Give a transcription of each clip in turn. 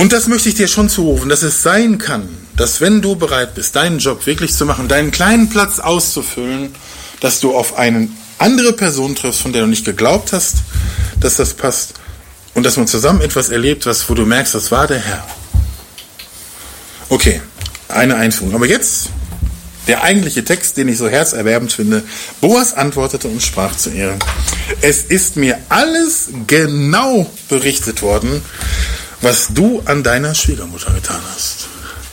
Und das möchte ich dir schon zurufen, dass es sein kann, dass wenn du bereit bist, deinen Job wirklich zu machen, deinen kleinen Platz auszufüllen, dass du auf eine andere Person triffst, von der du nicht geglaubt hast, dass das passt, und dass man zusammen etwas erlebt, wo du merkst, das war der Herr. Okay, eine Einführung. Aber jetzt der eigentliche Text, den ich so herzerwärmend finde. Boas antwortete und sprach zu ihr: Es ist mir alles genau berichtet worden, was du an deiner Schwiegermutter getan hast.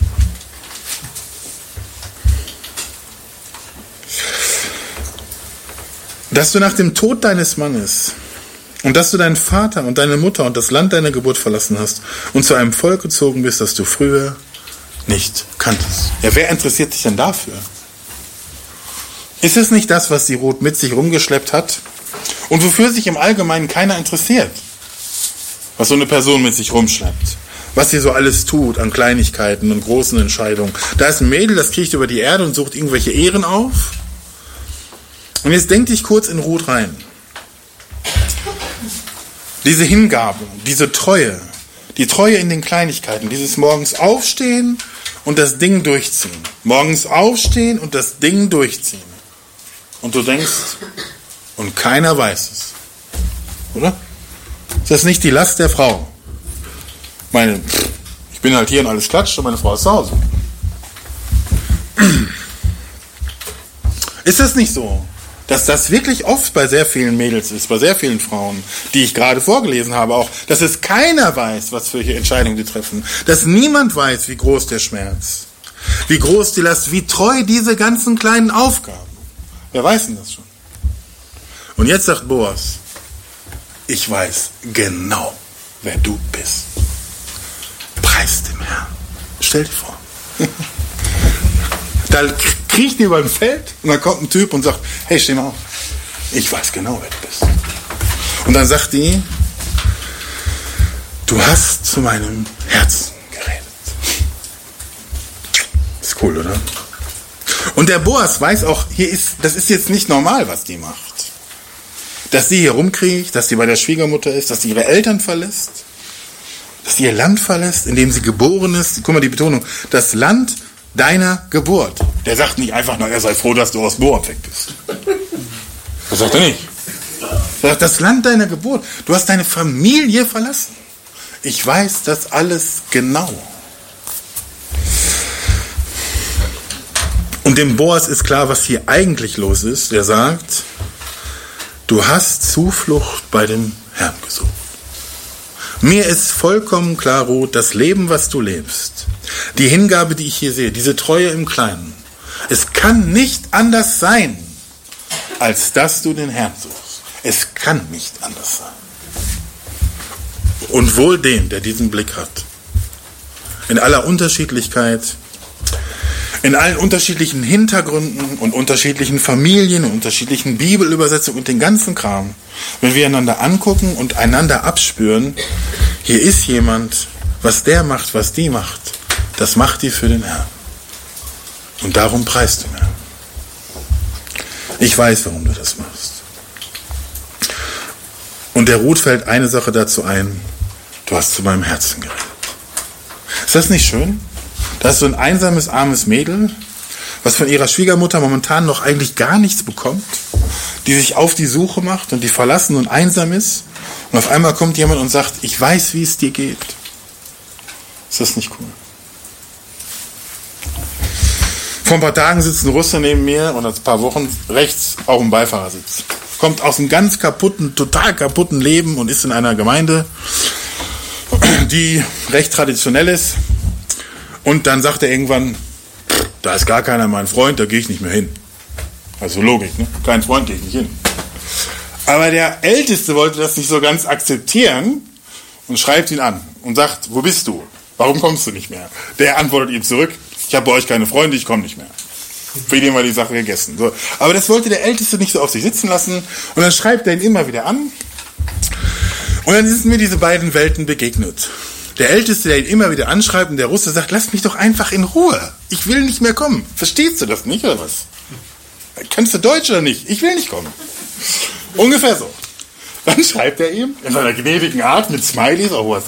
Dass du nach dem Tod deines Mannes und dass du deinen Vater und deine Mutter und das Land deiner Geburt verlassen hast und zu einem Volk gezogen bist, das du früher nicht kanntest. Ja, wer interessiert sich denn dafür? Ist es nicht das, was die Ruth mit sich rumgeschleppt hat und wofür sich im Allgemeinen keiner interessiert? Was so eine Person mit sich rumschleppt. Was sie so alles tut an Kleinigkeiten und großen Entscheidungen. Da ist ein Mädel, das kriecht über die Erde und sucht irgendwelche Ehren auf. Und jetzt denk dich kurz in Ruth rein. Diese Hingabe, diese Treue, die Treue in den Kleinigkeiten, dieses morgens aufstehen und das Ding durchziehen. Morgens aufstehen und das Ding durchziehen. Und du denkst, und keiner weiß es. Oder? Ist das nicht die Last der Frau? Ich bin halt hier und alles klatscht und meine Frau ist zu Hause. Ist das nicht so, dass das wirklich oft bei sehr vielen Mädels ist, bei sehr vielen Frauen, die ich gerade vorgelesen habe auch, dass es keiner weiß, was für Entscheidungen die treffen, dass niemand weiß, wie groß der Schmerz, wie groß die Last, wie treu diese ganzen kleinen Aufgaben. Wer weiß denn das schon? Und jetzt sagt Boas: Ich weiß genau, wer du bist. Preis dem Herrn. Stell dir vor. Da kriecht die über ein Feld und dann kommt ein Typ und sagt: Hey, steh mal auf. Ich weiß genau, wer du bist. Und dann sagt die: Du hast zu meinem Herzen geredet. Ist cool, oder? Und der Boas weiß auch, das ist jetzt nicht normal, was die macht. Dass sie hier rumkriecht, dass sie bei der Schwiegermutter ist, dass sie ihre Eltern verlässt, dass sie ihr Land verlässt, in dem sie geboren ist. Guck mal, die Betonung: Das Land deiner Geburt. Der sagt nicht einfach nur, er sei froh, dass du aus Moab weg bist. Das sagt er nicht. Er sagt, das Land deiner Geburt. Du hast deine Familie verlassen. Ich weiß das alles genau. Und dem Boas ist klar, was hier eigentlich los ist. Er sagt: Du hast Zuflucht bei dem Herrn gesucht. Mir ist vollkommen klar, Ruth, das Leben, was du lebst, die Hingabe, die ich hier sehe, diese Treue im Kleinen, es kann nicht anders sein, als dass du den Herrn suchst. Es kann nicht anders sein. Und wohl dem, der diesen Blick hat, in aller Unterschiedlichkeit, in allen unterschiedlichen Hintergründen und unterschiedlichen Familien und unterschiedlichen Bibelübersetzungen und den ganzen Kram, wenn wir einander angucken und einander abspüren, hier ist jemand, was der macht, was die macht, das macht die für den Herrn. Und darum preist du mir. Ich weiß, warum du das machst. Und der Ruth fällt eine Sache dazu ein: Du hast zu meinem Herzen geredet. Ist das nicht schön? Da ist so ein einsames, armes Mädel, was von ihrer Schwiegermutter momentan noch eigentlich gar nichts bekommt, die sich auf die Suche macht und die verlassen und einsam ist. Und auf einmal kommt jemand und sagt: Ich weiß, wie es dir geht. Ist das nicht cool? Vor ein paar Tagen sitzt ein Russe neben mir und ein paar Wochen rechts auf dem Beifahrersitz. Kommt aus einem ganz kaputten, total kaputten Leben und ist in einer Gemeinde, die recht traditionell ist. Und dann sagt er irgendwann: Da ist gar keiner mein Freund, da gehe ich nicht mehr hin. Also Logik, ne? Kein Freund, gehe ich nicht hin. Aber der Älteste wollte das nicht so ganz akzeptieren und schreibt ihn an und sagt: Wo bist du? Warum kommst du nicht mehr? Der antwortet ihm zurück: Ich habe bei euch keine Freunde, ich komme nicht mehr. Für den war die Sache gegessen. So. Aber das wollte der Älteste nicht so auf sich sitzen lassen und dann schreibt er ihn immer wieder an. Und dann sind mir diese beiden Welten begegnet. Der Älteste, der ihn immer wieder anschreibt, und der Russe sagt: Lass mich doch einfach in Ruhe. Ich will nicht mehr kommen. Verstehst du das nicht, oder was? Kannst du Deutsch oder nicht? Ich will nicht kommen. Ungefähr so. Dann schreibt er ihm in seiner gnädigen Art mit Smileys, auch